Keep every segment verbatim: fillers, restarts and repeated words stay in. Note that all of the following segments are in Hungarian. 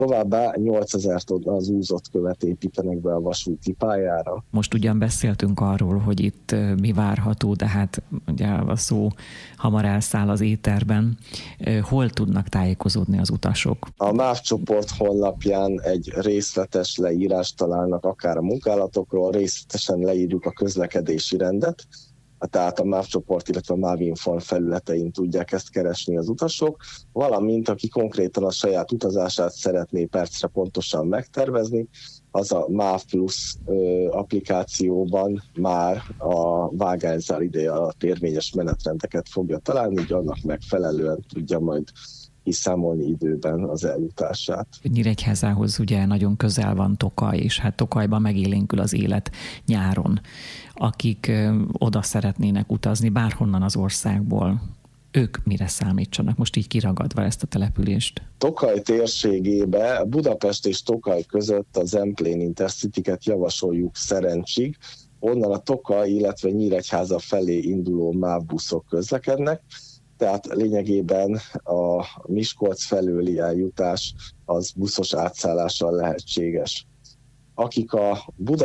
Továbbá nyolcezer tonna zúzott követ építenek be a vasúti pályára. Most ugyan beszéltünk arról, hogy itt mi várható, de hát ugye a szó hamar elszáll az éterben. Hol tudnak tájékozódni az utasok? A MÁV csoport honlapján egy részletes leírást találnak akár a munkálatokról, részletesen leírjuk a közlekedési rendet, tehát a MÁV csoport, illetve a MÁV Inform felületein tudják ezt keresni az utasok, valamint aki konkrétan a saját utazását szeretné percre pontosan megtervezni, az a MÁV Plus applikációban már a vágányzár ideje alatt érvényes menetrendeket fogja találni, így annak megfelelően tudja majd kiszámolni időben az eljutását. Nyíregyházához ugye nagyon közel van Tokaj, és hát Tokajban megélénkül az élet nyáron. Akik oda szeretnének utazni bárhonnan az országból, ők mire számítsanak, most így kiragadva ezt a települést? Tokaj térségébe, Budapest és Tokaj között az Zemplén Intercity-ket javasoljuk Szerencsig, onnan a Tokaj, illetve Nyíregyháza felé induló MÁV buszok közlekednek, tehát lényegében a Miskolc felőli eljutás az buszos átszállással lehetséges. Akik a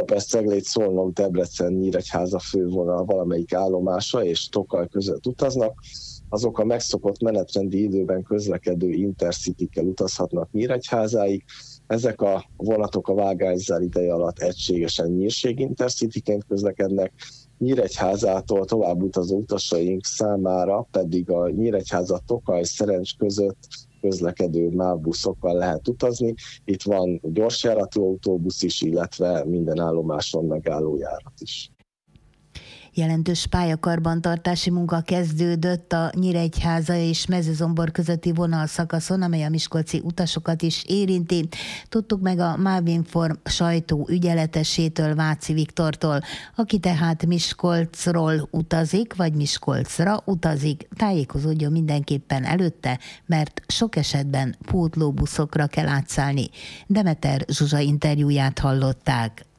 Budapest-Ceglét-Szolnok-Debrecen-Nyíregyháza fővonal valamelyik állomása és Tokaj között utaznak, azok a megszokott menetrendi időben közlekedő Intercity-kkel utazhatnak Nyíregyházáig. Ezek a vonatok a vágányzár ideje alatt egységesen Nyírség Intercity-ként közlekednek, Nyíregyházától tovább utazó utasaink számára pedig a Nyíregyháza-Tokaj-Szerencs között közlekedő MÁV buszokkal lehet utazni. Itt van gyorsjáratú autóbusz is, illetve minden állomáson megálló járat is. Jelentős pályakarbantartási munka kezdődött a Nyíregyháza és Mezőzombor közötti vonalszakaszon, amely a miskolci utasokat is érinti. Tudtuk meg a MÁV Inform sajtó ügyeletesétől, Váci Viktortól, aki tehát Miskolcról utazik, vagy Miskolcra utazik, tájékozódjon mindenképpen előtte, mert sok esetben pótlóbuszokra kell átszállni. Demeter Zsuzsa interjúját hallották.